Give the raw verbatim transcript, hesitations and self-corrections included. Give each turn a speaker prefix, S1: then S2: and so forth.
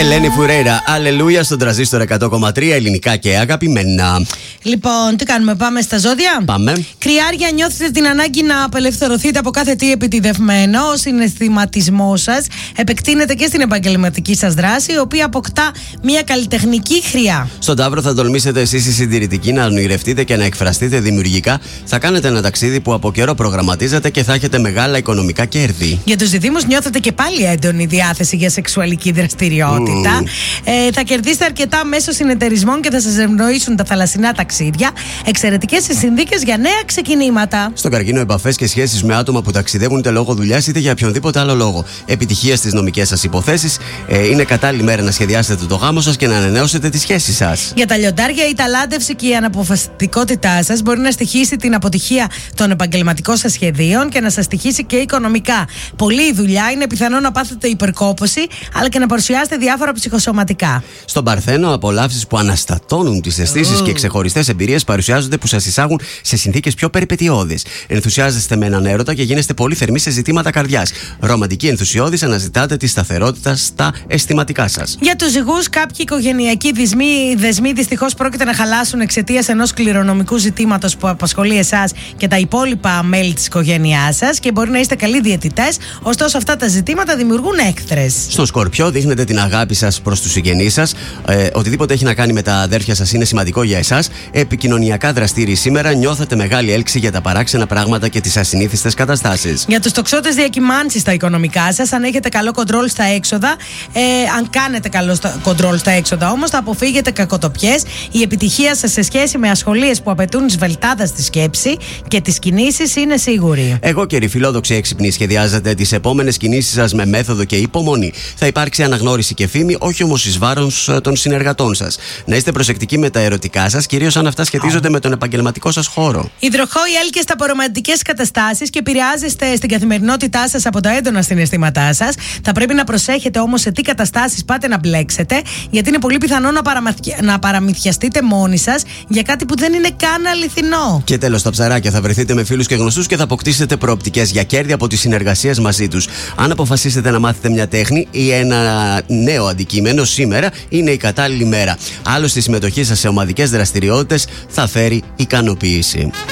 S1: Ελένη Φουρέιρα, αλληλούια στον τραζίστορ εκατό κόμμα τρία, ελληνικά και αγαπημένα.
S2: Λοιπόν, τι κάνουμε, πάμε στα ζώδια.
S1: Πάμε.
S2: Κριάρια, νιώθετε την ανάγκη να απελευθερωθείτε από κάθε τι επιτηδευμένο. Ο συναισθηματισμός σας επεκτείνεται και στην επαγγελματική σας δράση, η οποία αποκτά μια καλλιτεχνική χρειά.
S1: Στον Ταύρο, θα τολμήσετε εσείς οι συντηρητικοί να ονειρευτείτε και να εκφραστείτε δημιουργικά. Θα κάνετε ένα ταξίδι που από καιρό προγραμματίζετε και θα έχετε μεγάλα οικονομικά κέρδη.
S2: Για τους διδύμους, νιώθετε και πάλι έντονη διάθεση για σεξουαλική δραστηριότητα. Mm. Ε, θα κερδίσετε αρκετά μέσω συνεταιρισμών και θα σας ευνοήσουν τα θαλασσινά ταξίδια. Εξαιρετικές συνθήκες για νέα ξεκινήματα.
S1: Στον Καρκίνο, επαφές και σχέσεις με άτομα που ταξιδεύουν είτε λόγω δουλειάς είτε για οποιονδήποτε άλλο λόγο. Επιτυχία στις νομικές σας υποθέσεις. Ε, είναι κατάλληλη μέρα να σχεδιάσετε το γάμο σας και να ανανεώσετε τη σχέση σας.
S2: Για τα λιοντάρια, η ταλάντευση και η αναποφασιστικότητά σας μπορεί να στοιχήσει την αποτυχία των επαγγελματικών σας σχεδίων και να σας στοιχήσει και οικονομικά. Πολλή δουλειά, είναι πιθανό να πάθετε υπερκόπωση, αλλά και να παρουσιάσετε διάφορα ψυχοσωματικά.
S1: Στον Παρθένο, απολαύσεις που αναστατώνουν τις αισθήσεις mm. και ξεχωριστές εμπειρίες παρουσιάζονται που σας εισάγουν σε συνθήκες πιο περιπετειώδεις. Ενθουσιάζεστε με έναν έρωτα και γίνεστε πολύ θερμοί σε ζητήματα καρδιάς. Ρομαντική ενθουσιώδης, αναζητάτε τη σταθερότητα στα αισθηματικά σας.
S2: Για τους ζυγούς, κάποιοι οικογενειακοί δεσμοί, δεσμοί δυστυχώς πρόκειται να χαλάσουν εξαιτίας ενός κληρονομικού ζητήματος που απασχολεί εσάς και τα υπόλοιπα μέλη της οικογένειάς σας και μπορεί να είστε καλοί διαιτητές, ωστόσο αυτά τα ζητήματα δημιουργούν έκθρες.
S1: Στο Σκορπιό, δείχνετε την αγάπη σας προς τους συγγενείς σας. Ε, οτιδήποτε έχει να κάνει με τα αδέρφια σας είναι σημαντικό για εσάς. Επικοινωνιακά δραστήριοι σήμερα, νιώθετε μεγάλη έλξη για τα παράξενα πράγματα και τις ασυνήθιστες καταστάσεις.
S2: Για τους τοξότες, διακυμάνσεις στα οικονομικά σας. Αν έχετε καλό κοντρόλ στα έξοδα, ε, αν κάνετε καλό στα, κοντρόλ στα έξοδα όμως, θα αποφύγετε κακοτοπιές. Η επιτυχία σας σε σχέση με ασχολίες που απαιτούν σβελτάδα στη σκέψη και τις κινήσεις είναι σίγουρη.
S1: Εγώ και οι φιλόδοξοι έξυπνοι, σχεδιάζετε τις επόμενες κινήσεις σας με μέθοδο και υπομονή. Θα υπάρξει αναγνώριση και φήμη, όχι όμως εις βάρος των συνεργατών σας. Να είστε προσεκτικοί με τα ερωτικά σας, κυρίως αν αυτά σχετίζονται με τον επαγγελματικό σας χώρο.
S2: Υδροχόοι, έλκεστε από ρομαντικές καταστάσεις και επηρεάζεστε στην καθημερινότητά σας από τα έντονα συναισθήματά σας. Θα πρέπει να προσέχετε όμως σε τι καταστάσεις πάτε να μπλέξετε, γιατί είναι πολύ πιθανό να, παραμαθια... να παραμυθιαστείτε μόνοι σας για κάτι που δεν είναι καν αληθινό.
S1: Και τέλος, στα ψαράκια, θα βρεθείτε με φίλους και γνωστούς και θα αποκτήσετε προοπτικές για κέρδη από τις συνεργασίες μαζί τους. Αν αποφασίσετε να μάθετε μια τέχνη ή ένα νέο αντικείμενο, σήμερα είναι η κατάλληλη μέρα. Άλλωστε, η συμμετοχή σας σε ομαδικές δραστηριότητες θα φέρει ικανοποίηση.